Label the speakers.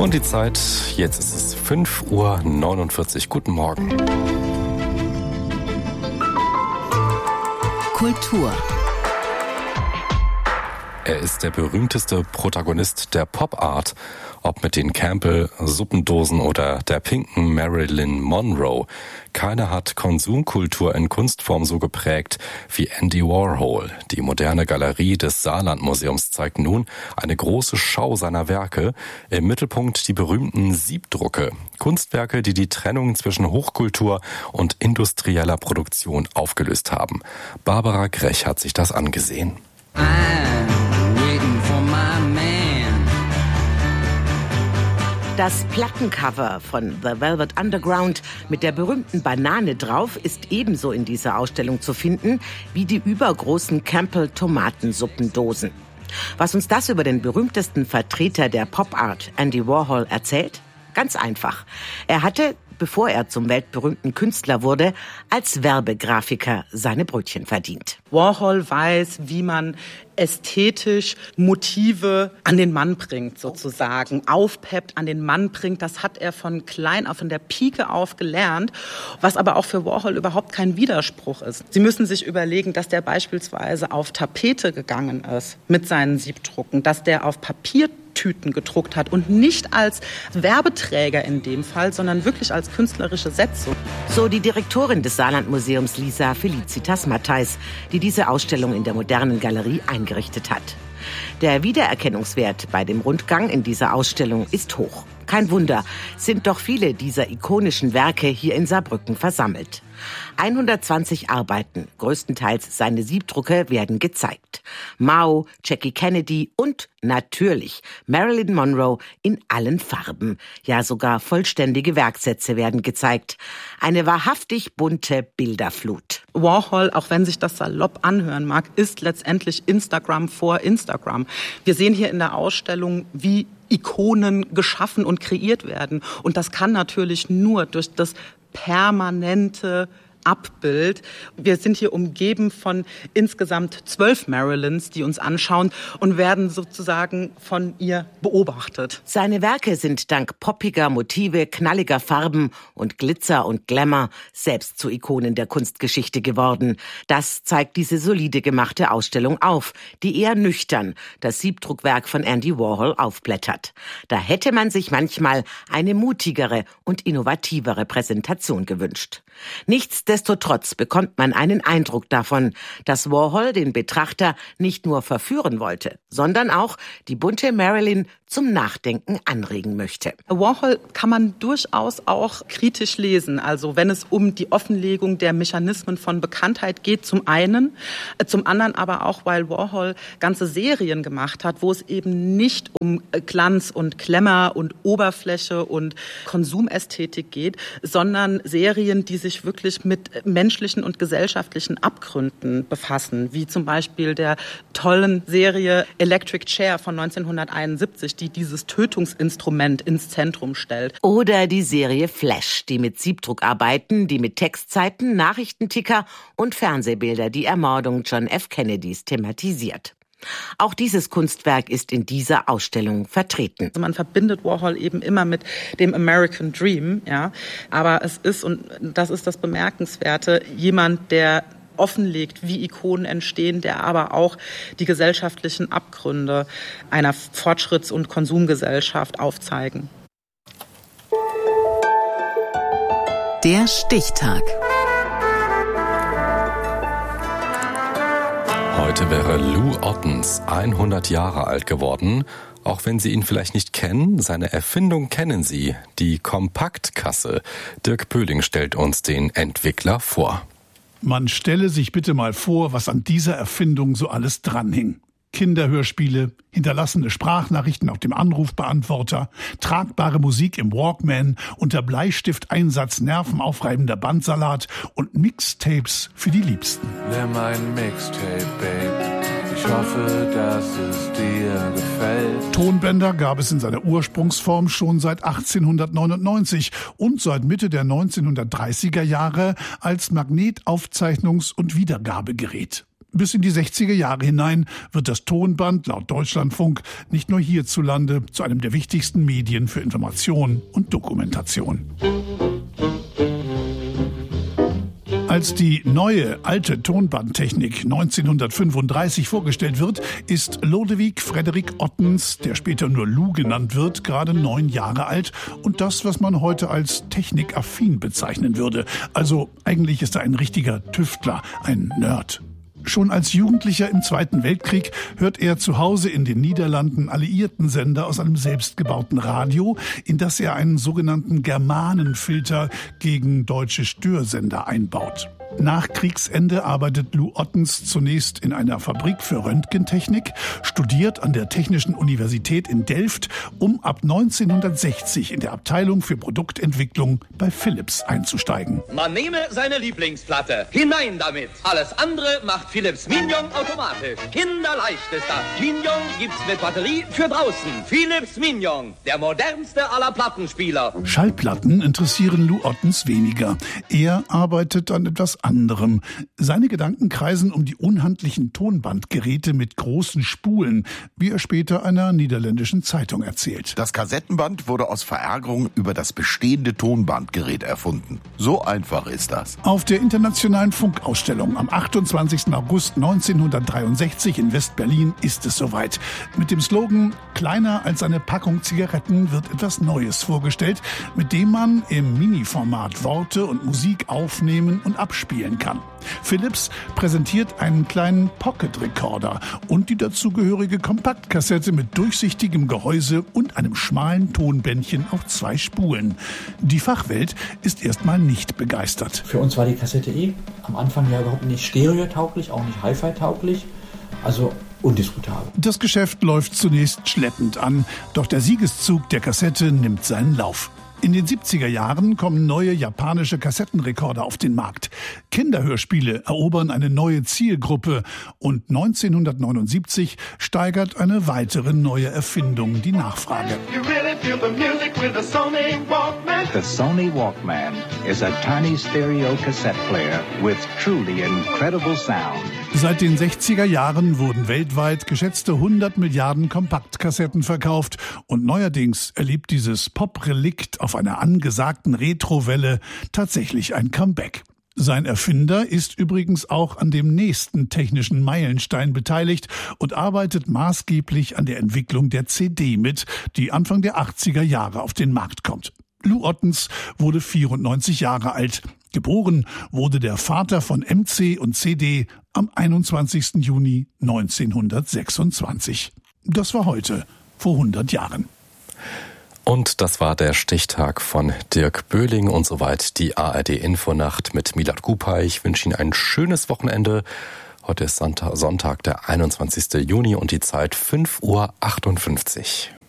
Speaker 1: Und die Zeit, jetzt ist es 5:49 Uhr. Guten Morgen.
Speaker 2: Kultur.
Speaker 1: Er ist der berühmteste Protagonist der Pop-Art, ob mit den Campbell-Suppendosen oder der pinken Marilyn Monroe. Keiner hat Konsumkultur in Kunstform so geprägt wie Andy Warhol. Die moderne Galerie des Saarlandmuseums zeigt nun eine große Schau seiner Werke. Im Mittelpunkt die berühmten Siebdrucke. Kunstwerke, die die Trennung zwischen Hochkultur und industrieller Produktion aufgelöst haben. Barbara Grech hat sich das angesehen.
Speaker 3: Das Plattencover von The Velvet Underground mit der berühmten Banane drauf ist ebenso in dieser Ausstellung zu finden wie die übergroßen Campbell-Tomatensuppendosen. Was uns das über den berühmtesten Vertreter der Pop-Art, Andy Warhol, erzählt? Ganz einfach. Er hatte, bevor er zum weltberühmten Künstler wurde, als Werbegrafiker seine Brötchen verdient.
Speaker 4: Warhol weiß, wie man ästhetisch Motive an den Mann bringt, sozusagen, aufpeppt, an den Mann bringt. Das hat er von klein auf, von der Pike auf gelernt, was aber auch für Warhol überhaupt kein Widerspruch ist. Sie müssen sich überlegen, dass der beispielsweise auf Tapete gegangen ist mit seinen Siebdrucken, dass der auf Papiertüten gedruckt hat und nicht als Werbeträger in dem Fall, sondern wirklich als künstlerische Setzung.
Speaker 3: So die Direktorin des Saarlandmuseums Lisa Felicitas Mattheis, die diese Ausstellung in der modernen Galerie eingerichtet hat. Der Wiedererkennungswert bei dem Rundgang in dieser Ausstellung ist hoch. Kein Wunder, sind doch viele dieser ikonischen Werke hier in Saarbrücken versammelt. 120 Arbeiten, größtenteils seine Siebdrucke, werden gezeigt. Mao, Jackie Kennedy und natürlich Marilyn Monroe in allen Farben. Ja, sogar vollständige Werksätze werden gezeigt. Eine wahrhaftig bunte Bilderflut.
Speaker 4: Warhol, auch wenn sich das salopp anhören mag, ist letztendlich Instagram vor Instagram. Wir sehen hier in der Ausstellung, wie Ikonen geschaffen und kreiert werden. Und das kann natürlich nur durch das permanente Abbild. Wir sind hier umgeben von insgesamt 12 Marilyns, die uns anschauen und werden sozusagen von ihr beobachtet.
Speaker 3: Seine Werke sind dank poppiger Motive, knalliger Farben und Glitzer und Glamour selbst zu Ikonen der Kunstgeschichte geworden. Das zeigt diese solide gemachte Ausstellung auf, die eher nüchtern das Siebdruckwerk von Andy Warhol aufblättert. Da hätte man sich manchmal eine mutigere und innovativere Präsentation gewünscht. Nichtsdestotrotz bekommt man einen Eindruck davon, dass Warhol den Betrachter nicht nur verführen wollte, sondern auch die bunte Marilyn zum Nachdenken anregen möchte.
Speaker 4: Warhol kann man durchaus auch kritisch lesen. Also wenn es um die Offenlegung der Mechanismen von Bekanntheit geht, zum einen, zum anderen aber auch, weil Warhol ganze Serien gemacht hat, wo es eben nicht um Glanz und Glamour und Oberfläche und Konsumästhetik geht, sondern Serien, die sich wirklich mit menschlichen und gesellschaftlichen Abgründen befassen, wie zum Beispiel der tollen Serie Electric Chair von 1971, die dieses Tötungsinstrument ins Zentrum stellt.
Speaker 3: Oder die Serie Flash, die mit Siebdruck arbeiten, die mit Textzeiten, Nachrichtenticker und Fernsehbilder die Ermordung John F. Kennedys thematisiert. Auch dieses Kunstwerk ist in dieser Ausstellung vertreten.
Speaker 4: Also man verbindet Warhol eben immer mit dem American Dream, ja. Aber es ist, und das ist das Bemerkenswerte, jemand, der offenlegt, wie Ikonen entstehen, der aber auch die gesellschaftlichen Abgründe einer Fortschritts- und Konsumgesellschaft aufzeigen.
Speaker 2: Der Stichtag.
Speaker 1: Heute wäre Lou Ottens 100 Jahre alt geworden. Auch wenn Sie ihn vielleicht nicht kennen, seine Erfindung kennen Sie, die Kompaktkasse. Dirk Pöhling stellt uns den Entwickler vor.
Speaker 5: Man stelle sich bitte mal vor, was an dieser Erfindung so alles dranhing. Kinderhörspiele, hinterlassene Sprachnachrichten auf dem Anrufbeantworter, tragbare Musik im Walkman, unter Bleistifteinsatz nervenaufreibender Bandsalat und Mixtapes für die Liebsten.
Speaker 6: Nimm ein Mixtape, Babe. Ich hoffe, dass es dir gefällt.
Speaker 5: Tonbänder gab es in seiner Ursprungsform schon seit 1899 und seit Mitte der 1930er Jahre als Magnetaufzeichnungs- und Wiedergabegerät. Bis in die 60er Jahre hinein wird das Tonband laut Deutschlandfunk nicht nur hierzulande zu einem der wichtigsten Medien für Information und Dokumentation. Als die neue, alte Tonbandtechnik 1935 vorgestellt wird, ist Lodewijk Frederik Ottens, der später nur Lou genannt wird, gerade 9 Jahre alt und das, was man heute als technikaffin bezeichnen würde. Also eigentlich ist er ein richtiger Tüftler, ein Nerd. Schon als Jugendlicher im Zweiten Weltkrieg hört er zu Hause in den Niederlanden Alliiertensender aus einem selbstgebauten Radio, in das er einen sogenannten Germanenfilter gegen deutsche Störsender einbaut. Nach Kriegsende arbeitet Lou Ottens zunächst in einer Fabrik für Röntgentechnik, studiert an der Technischen Universität in Delft, um ab 1960 in der Abteilung für Produktentwicklung bei Philips einzusteigen.
Speaker 7: Man nehme seine Lieblingsplatte, hinein damit. Alles andere macht Philips Mignon automatisch. Kinderleicht ist das. Mignon gibt's mit Batterie für draußen. Philips Mignon, der modernste aller Plattenspieler.
Speaker 5: Schallplatten interessieren Lou Ottens weniger. Er arbeitet an etwas anderem. Seine Gedanken kreisen um die unhandlichen Tonbandgeräte mit großen Spulen, wie er später einer niederländischen Zeitung erzählt.
Speaker 8: Das Kassettenband wurde aus Verärgerung über das bestehende Tonbandgerät erfunden. So einfach ist das.
Speaker 5: Auf der Internationalen Funkausstellung am 28. August 1963 in West-Berlin ist es soweit. Mit dem Slogan "Kleiner als eine Packung Zigaretten" wird etwas Neues vorgestellt, mit dem man im Mini-Format Worte und Musik aufnehmen und abspielen kann. Philips präsentiert einen kleinen Pocket-Recorder und die dazugehörige Kompaktkassette mit durchsichtigem Gehäuse und einem schmalen Tonbändchen auf 2 Spulen. Die Fachwelt ist erstmal nicht begeistert.
Speaker 9: Für uns war die Kassette am Anfang ja überhaupt nicht stereotauglich, auch nicht Hi-Fi-tauglich. Also undiskutabel.
Speaker 5: Das Geschäft läuft zunächst schleppend an, doch der Siegeszug der Kassette nimmt seinen Lauf. In den 70er Jahren kommen neue japanische Kassettenrekorder auf den Markt. Kinderhörspiele erobern eine neue Zielgruppe und 1979 steigert eine weitere neue Erfindung die Nachfrage.
Speaker 10: The Sony Walkman is a tiny stereo cassette player with truly incredible sound.
Speaker 5: Seit den 60er Jahren wurden weltweit geschätzte 100 Milliarden Kompaktkassetten verkauft und neuerdings erlebt dieses Pop-Relikt auf einer angesagten Retrowelle tatsächlich ein Comeback. Sein Erfinder ist übrigens auch an dem nächsten technischen Meilenstein beteiligt und arbeitet maßgeblich an der Entwicklung der CD mit, die Anfang der 80er Jahre auf den Markt kommt. Lou Ottens wurde 94 Jahre alt. Geboren wurde der Vater von MC und CD am 21. Juni 1926. Das war heute, vor 100 Jahren.
Speaker 1: Und das war der Stichtag von Dirk Böhling und soweit die ARD-Infonacht mit Milad Kupay. Ich wünsche Ihnen ein schönes Wochenende. Heute ist Sonntag, der 21. Juni und die Zeit 5:58 Uhr.